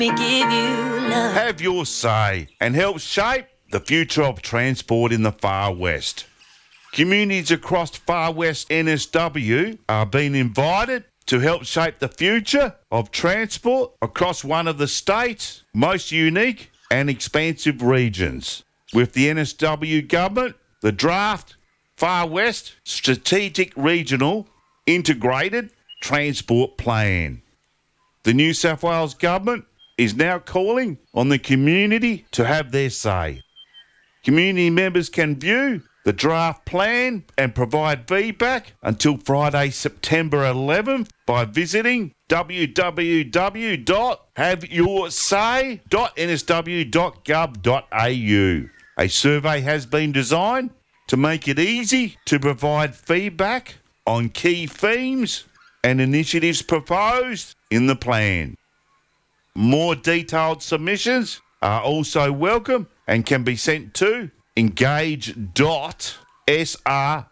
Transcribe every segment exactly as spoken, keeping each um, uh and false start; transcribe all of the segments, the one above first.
me give you love. Have your say and help shape the future of transport in the Far West. Communities across Far West N S W are being invited to help shape the future of transport across one of the state's most unique and expansive regions. With the N S W government, the draft Far West Strategic Regional Integrated Transport Plan. The New South Wales government is now calling on the community to have their say. Community members can view the draft plan and provide feedback until Friday, September eleventh by visiting w w w dot have your say dot n s w dot gov dot a u. A survey has been designed to make it easy to provide feedback on key themes and initiatives proposed in the plan. More detailed submissions are also welcome and can be sent to engage dot sritps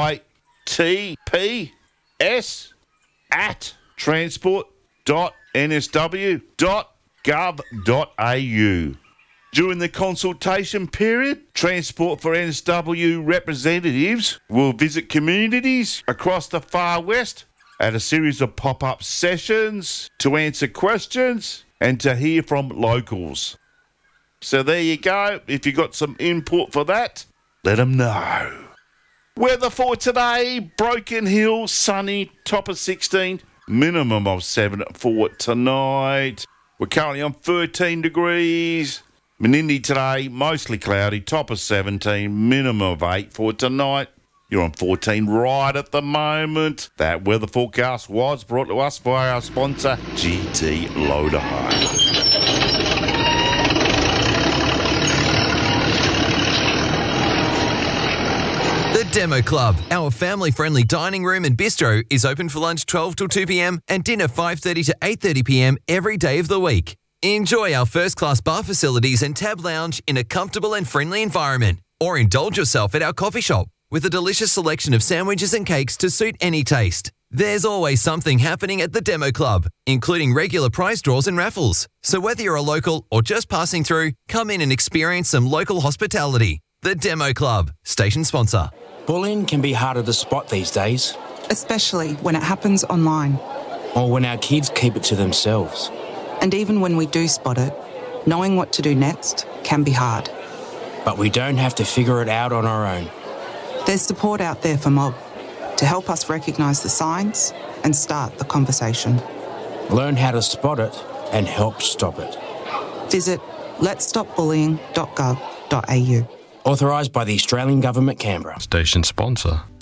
at transport dot n s w dot gov dot a u. During the consultation period, Transport for N S W representatives will visit communities across the Far West at a series of pop-up sessions to answer questions and to hear from locals. So there you go. If you got some input for that, let them know. Weather for today, Broken Hill, sunny, top of sixteen, minimum of seven for tonight. We're currently on thirteen degrees. Menindee today, mostly cloudy, top of seventeen, minimum of eight for tonight. You're on fourteen right at the moment. That weather forecast was brought to us by our sponsor, G T Loader Hire. The Demo Club, our family-friendly dining room and bistro, is open for lunch twelve till two p m and dinner five thirty to eight thirty p m every day of the week. Enjoy our first-class bar facilities and tab lounge in a comfortable and friendly environment, or indulge yourself at our coffee shop with a delicious selection of sandwiches and cakes to suit any taste. There's always something happening at the Demo Club, including regular prize draws and raffles. So whether you're a local or just passing through, come in and experience some local hospitality. The Demo Club, station sponsor. Bullying can be harder to spot these days. Especially when it happens online. Or when our kids keep it to themselves. And even when we do spot it, knowing what to do next can be hard. But we don't have to figure it out on our own. There's support out there for Mob to help us recognise the signs and start the conversation. Learn how to spot it and help stop it. Visit lets stop bullying dot gov dot a u. Authorised by the Australian Government, Canberra. Station sponsor.